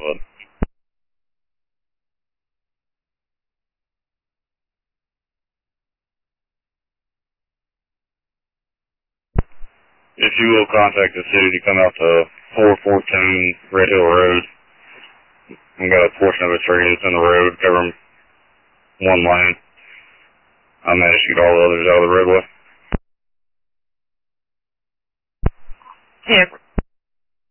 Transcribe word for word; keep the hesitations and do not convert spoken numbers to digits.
bud. If you will contact the city to come out to four fourteen Red Hill Road. We've got a portion of a tree that's in the road covering one lane. I managed to get all the others out of the roadway. Yeah.